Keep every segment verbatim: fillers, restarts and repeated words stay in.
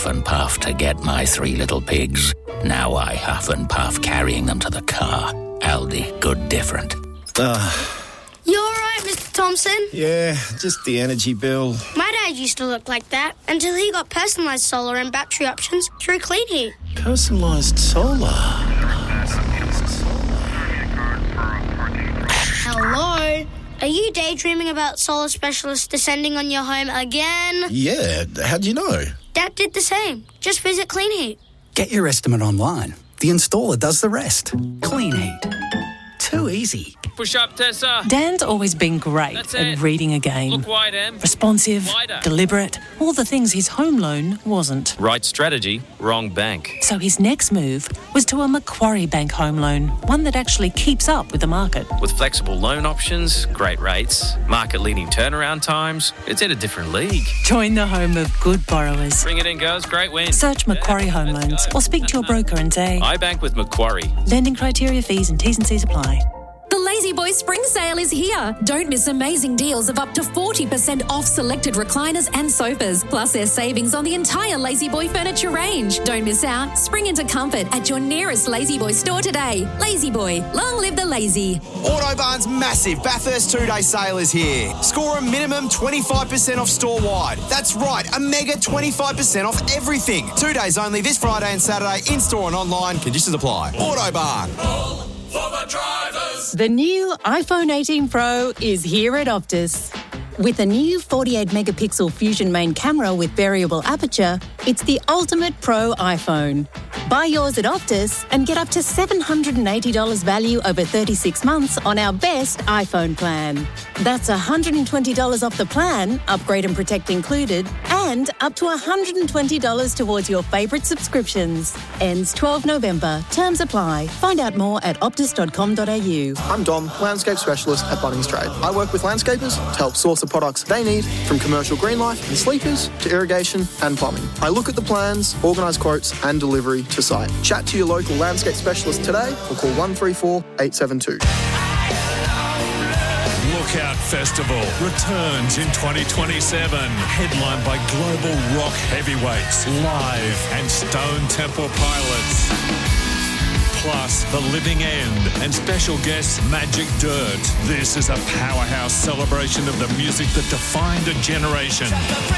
huff and puff to get my three little pigs. Now I huff and puff carrying them to the car. Aldi, good different. Ah. You all right, Mister Thompson? Yeah, just the energy bill. My dad used to look like that until he got personalised solar and battery options through Clean Heat. Personalised solar? Hello? Are you daydreaming about solar specialists descending on your home again? Yeah, how'd you know? Dad did the same. Just visit Clean Heat. Get your estimate online. The installer does the rest. Clean Heat. Too easy. Push up, Tessa. Dan's always been great That's at it. reading a game. Look wide, Em. Responsive, Wider. deliberate, all the things his home loan wasn't. Right strategy, wrong bank. So his next move was to a Macquarie Bank home loan, one that actually keeps up with the market. With flexible loan options, great rates, market-leading turnaround times, it's in a different league. Join the home of good borrowers. Bring it in, girls. Great win. Search Macquarie Home Loans or speak to your broker and say, I bank with Macquarie. lending criteria, fees and T's and C's apply. The Lazy Boy Spring Sale is here. Don't miss amazing deals of up to forty percent off selected recliners and sofas. Plus, there's savings on the entire Lazy Boy furniture range. Don't miss out. Spring into comfort at your nearest Lazy Boy store today. Lazy Boy, long live the lazy. Autobarn's massive Bathurst two-day sale is here. Score a minimum twenty-five percent off store-wide. That's right, a mega twenty-five percent off everything. Two days only this Friday and Saturday, in-store and online. Conditions apply. Autobarn. For the drivers. The new iPhone eighteen Pro is here at Optus. With a new forty-eight megapixel Fusion main camera with variable aperture, it's the ultimate pro iPhone. Buy yours at Optus and get up to seven hundred eighty dollars value over thirty-six months on our best iPhone plan. That's one hundred twenty dollars off the plan, upgrade and protect included, and up to one hundred twenty dollars towards your favourite subscriptions. Ends twelfth November. Terms apply. Find out more at optus dot com dot a u. I'm Dom, landscape specialist at Bunnings Trade. I work with landscapers to help source the products they need, from commercial green life and sleepers to irrigation and plumbing. I look at the plans, organise quotes and delivery to site. Chat to your local landscape specialist today or call one three four, eight seven two. Lookout Festival returns in twenty twenty-seven, headlined by global rock heavyweights, Live and Stone Temple Pilots. Plus, The Living End and special guests Magic Dirt. This is a powerhouse celebration of the music that defined a generation.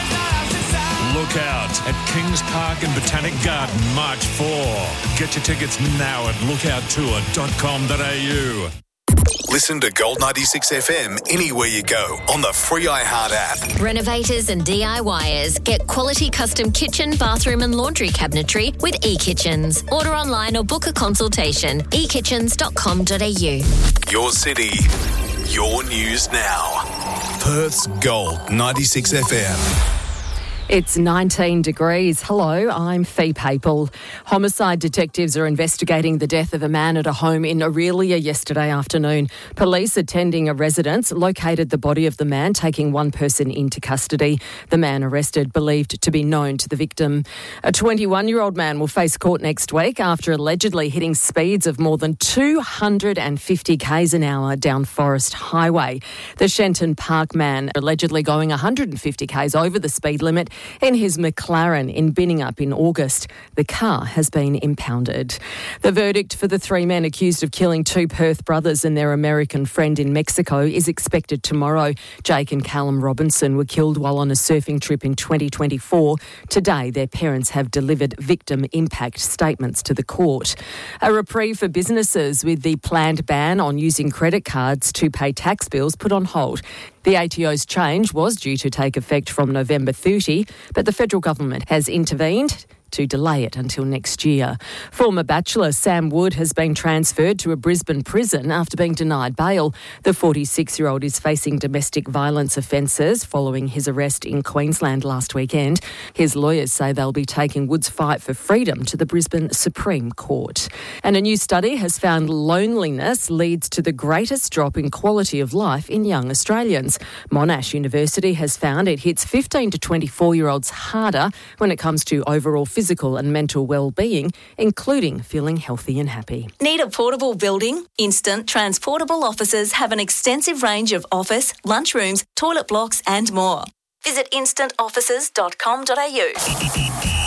Look out at Kings Park and Botanic Garden, March fourth. Get your tickets now at lookout tour dot com dot a u. Listen to Gold ninety-six F M anywhere you go on the free iHeart app. Renovators and DIYers get quality custom kitchen, bathroom and laundry cabinetry with eKitchens. Order online or book a consultation. e kitchens dot com dot a u. Your city, your news now. Perth's Gold ninety-six F M. It's nineteen degrees. Hello, I'm Fee Papel. Homicide detectives are investigating the death of a man at a home in Aurelia yesterday afternoon. Police attending a residence located the body of the man, taking one person into custody. The man arrested, believed to be known to the victim. A twenty-one-year-old man will face court next week after allegedly hitting speeds of more than two hundred fifty k's an hour down Forest Highway. The Shenton Park man allegedly going one hundred fifty k's over the speed limit in his McLaren in Binningup in August. The car has been impounded. The verdict for the three men accused of killing two Perth brothers and their American friend in Mexico is expected tomorrow. Jake and Callum Robinson were killed while on a surfing trip in twenty twenty-four. Today, their parents have delivered victim impact statements to the court. A reprieve for businesses with the planned ban on using credit cards to pay tax bills put on hold. The A T O's change was due to take effect from November thirtieth, but the federal government has intervened to delay it until next year. Former Bachelor Sam Wood has been transferred to a Brisbane prison after being denied bail. The forty-six-year-old is facing domestic violence offences following his arrest in Queensland last weekend. His lawyers say they'll be taking Wood's fight for freedom to the Brisbane Supreme Court. And a new study has found loneliness leads to the greatest drop in quality of life in young Australians. Monash University has found it hits fifteen to twenty-four-year-olds harder when it comes to overall physical and mental well-being, including feeling healthy and happy. Need a portable building? Instant Transportable Offices have an extensive range of office, lunchrooms, toilet blocks and more. Visit instant offices dot com dot a u.